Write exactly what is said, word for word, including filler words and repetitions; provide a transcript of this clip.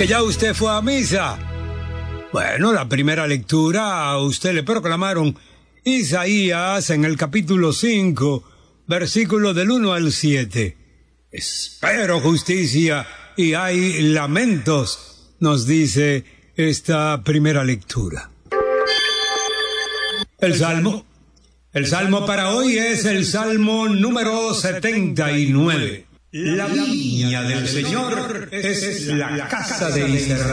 que ya usted fue a misa. Bueno, la primera lectura a usted le proclamaron Isaías en el capítulo cinco, versículos del uno al siete. Espero justicia y hay lamentos, nos dice esta primera lectura. El Salmo. El Salmo para hoy es el Salmo número setenta y nueve. La viña del Señor es la casa de Israel.